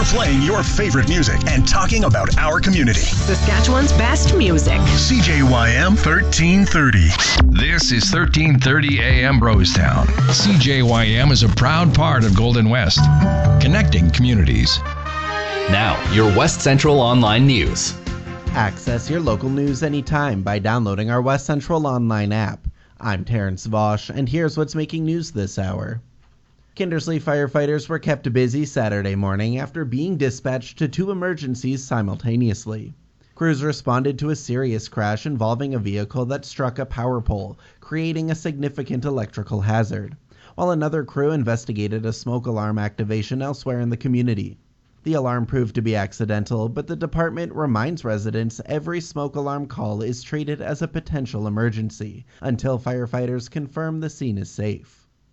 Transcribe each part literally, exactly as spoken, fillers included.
playing your favorite music and talking about our community. Saskatchewan's best music. C J Y M thirteen thirty. This is thirteen thirty A M Rosetown. C J Y M is a proud part of Golden West, connecting communities. Now, your West Central Online News. Access your local news anytime by downloading our West Central Online app. I'm Terrence Vosch, and here's what's making news this hour. Kindersley firefighters were kept busy Saturday morning after being dispatched to two emergencies simultaneously. Crews responded to a serious crash involving a vehicle that struck a power pole, creating a significant electrical hazard, while another crew investigated a smoke alarm activation elsewhere in the community. The alarm proved to be accidental, but the department reminds residents every smoke alarm call is treated as a potential emergency until firefighters confirm the scene is safe.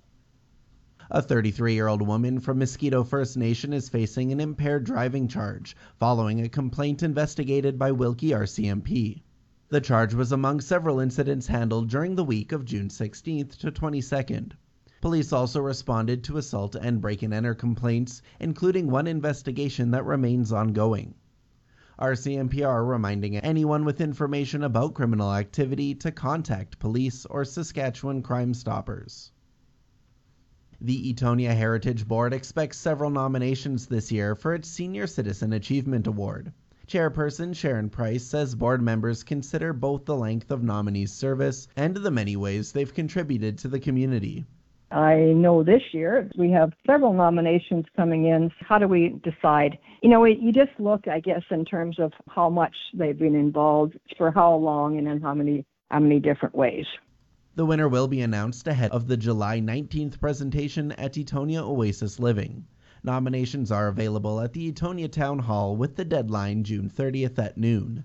A thirty-three-year-old woman from Mosquito First Nation is facing an impaired driving charge following a complaint investigated by Wilkie R C M P. The charge was among several incidents handled during the week of June sixteenth to twenty-second. Police also responded to assault and break-and-enter complaints, including one investigation that remains ongoing. R C M P are reminding anyone with information about criminal activity to contact police or Saskatchewan Crime Stoppers. The Etonia Heritage Board expects several nominations this year for its Senior Citizen Achievement Award. Chairperson Sharon Price says board members consider both the length of nominees' service and the many ways they've contributed to the community. I know this year we have several nominations coming in. How do we decide? You know, you just look, I guess, in terms of how much they've been involved, for how long, and in how many, how many different ways. The winner will be announced ahead of the July nineteenth presentation at Etonia Oasis Living. Nominations are available at the Etonia Town Hall with the deadline June thirtieth at noon.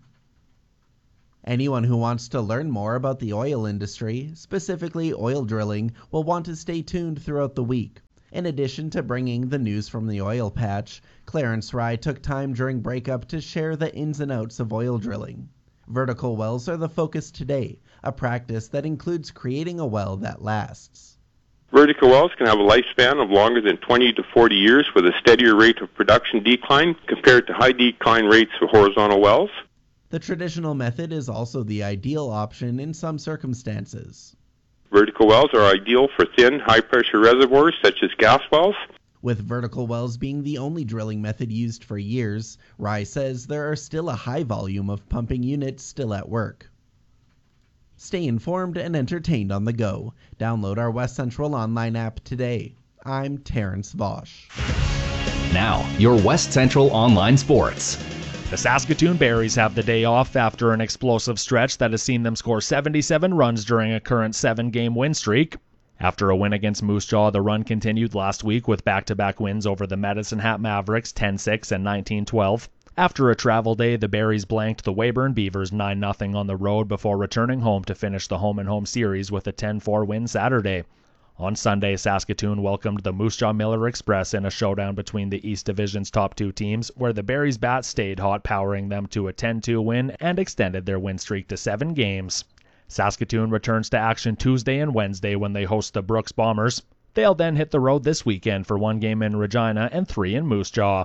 Anyone who wants to learn more about the oil industry, specifically oil drilling, will want to stay tuned throughout the week. In addition to bringing the news from the oil patch, Clarence Rye took time during breakup to share the ins and outs of oil drilling. Vertical wells are the focus today, a practice that includes creating a well that lasts. Vertical wells can have a lifespan of longer than twenty to forty years with a steadier rate of production decline compared to high decline rates of horizontal wells. The traditional method is also the ideal option in some circumstances. Vertical wells are ideal for thin, high-pressure reservoirs such as gas wells. With vertical wells being the only drilling method used for years, Rye says there are still a high volume of pumping units still at work. Stay informed and entertained on the go. Download our West Central Online app today. I'm Terrence Vosch. Now, your West Central Online Sports. The Saskatoon Berries have the day off after an explosive stretch that has seen them score seventy-seven runs during a current seven-game win streak. After a win against Moose Jaw, the run continued last week with back-to-back wins over the Medicine Hat Mavericks ten six and nineteen twelve. After a travel day, the Berries blanked the Weyburn Beavers nine nothing on the road before returning home to finish the home-and-home series with a ten four win Saturday. On Sunday, Saskatoon welcomed the Moose Jaw Miller Express in a showdown between the East Division's top two teams, where the Berries bats stayed hot, powering them to a ten two win and extended their win streak to seven games. Saskatoon returns to action Tuesday and Wednesday when they host the Brooks Bombers. They'll then hit the road this weekend for one game in Regina and three in Moose Jaw.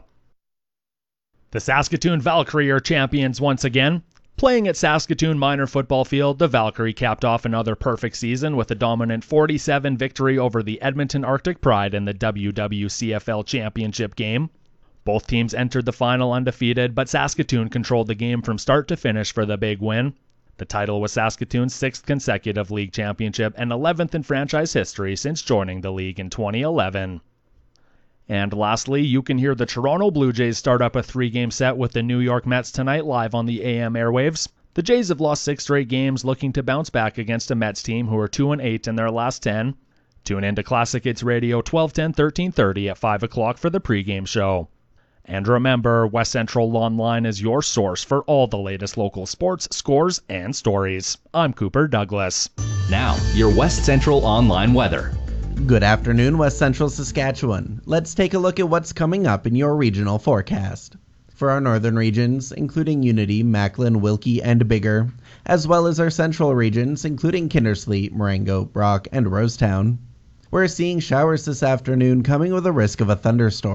The Saskatoon Valkyrie are champions once again. Playing at Saskatoon Minor Football Field, the Valkyrie capped off another perfect season with a dominant forty-seven victory over the Edmonton Arctic Pride in the W W C F L Championship game. Both teams entered the final undefeated, but Saskatoon controlled the game from start to finish for the big win. The title was Saskatoon's sixth consecutive league championship and eleventh in franchise history since joining the league in twenty eleven. And lastly, you can hear the Toronto Blue Jays start up a three-game set with the New York Mets tonight live on the A M airwaves. The Jays have lost six straight games, looking to bounce back against a Mets team who are two and eight in their last ten. Tune in to Classic Hits Radio twelve ten, thirteen thirty at five o'clock for the pregame show. And remember, West Central Online is your source for all the latest local sports, scores, and stories. I'm Cooper Douglas. Now, your West Central Online weather. Good afternoon, West Central Saskatchewan. Let's take a look at what's coming up in your regional forecast. For our northern regions, including Unity, Macklin, Wilkie, and Bigger, as well as our central regions, including Kindersley, Marengo, Brock, and Rosetown, we're seeing showers this afternoon coming with a risk of a thunderstorm.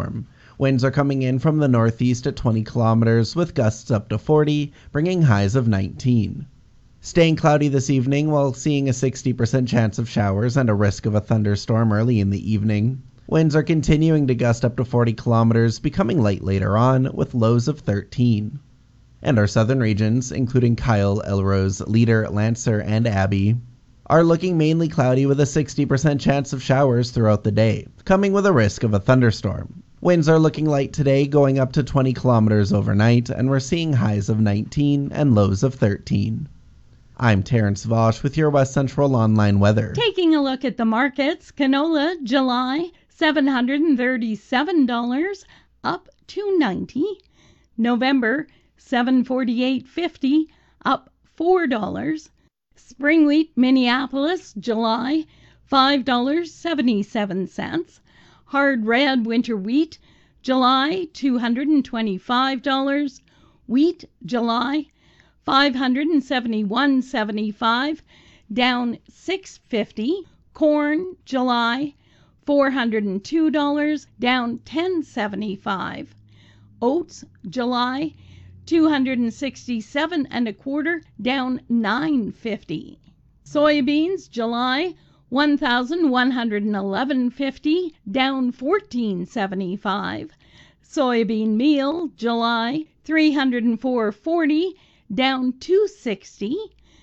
Winds are coming in from the northeast at twenty kilometers with gusts up to forty, bringing highs of nineteen. Staying cloudy this evening while seeing a sixty percent chance of showers and a risk of a thunderstorm early in the evening. Winds are continuing to gust up to forty kilometers, becoming light later on with lows of thirteen. And our southern regions, including Kyle, Elrose, Leader, Lancer, and Abbey, are looking mainly cloudy with a sixty percent chance of showers throughout the day, coming with a risk of a thunderstorm. Winds are looking light today, going up to twenty kilometers overnight, and we're seeing highs of nineteen and lows of thirteen. I'm Terrence Vosch with your West Central Online weather. Taking a look at the markets, canola, July, seven hundred thirty-seven dollars, up two ninety. November, seven forty-eight fifty, up four dollars. Spring wheat, Minneapolis, July, five dollars and seventy-seven cents. Hard red winter wheat, July, two hundred twenty-five dollars. Wheat, July, five hundred seventy-one dollars and seventy-five cents, down six fifty. Corn, July, four hundred two dollars, down ten seventy-five. Oats, July, two hundred sixty-seven and a quarter, down nine fifty. Soybeans, July, one thousand one hundred eleven fifty, down fourteen seventy-five. Soybean meal, July, three hundred four forty, down two sixty.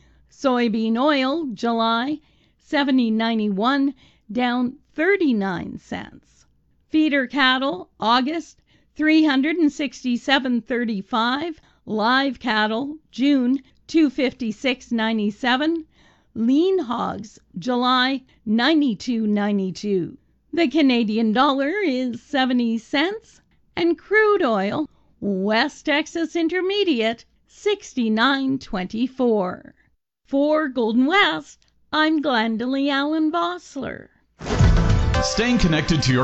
Soybean oil, July, seventy ninety-one, down thirty-nine cents. Feeder cattle, August, three hundred sixty-seven thirty-five. Live cattle, June, two fifty-six ninety-seven. Lean hogs, July, ninety-two ninety-two. The Canadian dollar is seventy cents, and crude oil, West Texas Intermediate, sixty-nine twenty-four. For Golden West, I'm Glendalee Allen Vossler. Staying connected to your